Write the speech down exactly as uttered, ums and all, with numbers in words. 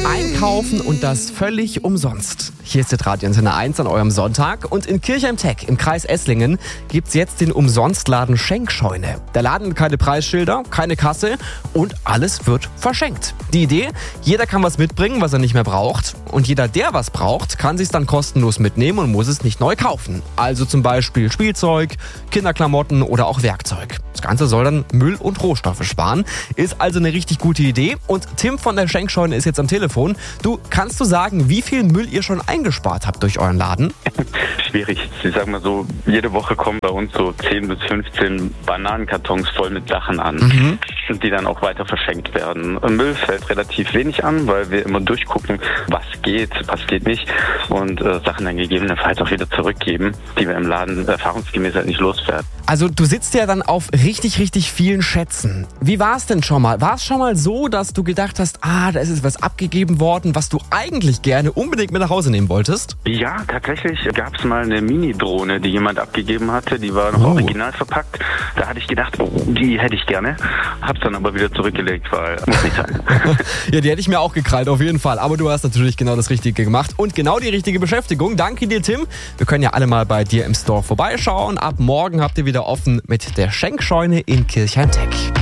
Einkaufen und das völlig umsonst. Hier ist der Radio Antenne eins an eurem Sonntag und in Kirchheim-Teck im Kreis Esslingen gibt's jetzt den Umsonstladen Schenkscheune. Der Laden hat keine Preisschilder, keine Kasse und alles wird verschenkt. Die Idee, jeder kann was mitbringen, was er nicht mehr braucht und jeder, der was braucht, kann sich's dann kostenlos mitnehmen und muss es nicht neu kaufen. Also zum Beispiel Spielzeug, Kinderklamotten oder auch Werkzeug. Das Ganze soll dann Müll und Rohstoffe sparen. Ist also eine richtig gute Idee und Tim von der Schenkscheune ist jetzt am Telefon. Du, kannst du sagen, wie viel Müll ihr schon eingespart habt durch euren Laden? Schwierig. Ich sag mal so, jede Woche kommen bei uns so zehn bis fünfzehn Bananenkartons voll mit Sachen an, mhm. die dann auch weiter verschenkt werden. Müll fällt relativ wenig an, weil wir immer durchgucken, was geht, was geht nicht und äh, Sachen dann gegebenenfalls auch wieder zurückgeben, die wir im Laden erfahrungsgemäß halt nicht loswerden. Also du sitzt ja dann auf richtig, richtig vielen Schätzen. Wie war es denn schon mal? War es schon mal so, dass du gedacht hast, ah, da ist jetzt was abgegeben worden, was du eigentlich gerne unbedingt mit nach Hause nehmen wolltest? Ja, tatsächlich gab es mal eine Mini-Drohne, die jemand abgegeben hatte. Die war noch Oh. original verpackt. Da hatte ich gedacht, oh, die hätte ich gerne. Hab's dann aber wieder zurückgelegt, weil muss nicht sein. Ja, die hätte ich mir auch gekrallt, auf jeden Fall. Aber du hast natürlich genau das Richtige gemacht und genau die richtige Beschäftigung. Danke dir, Tim. Wir können ja alle mal bei dir im Store vorbeischauen. Ab morgen habt ihr wieder offen mit der Schenkscheune in Kirchheim-Teck.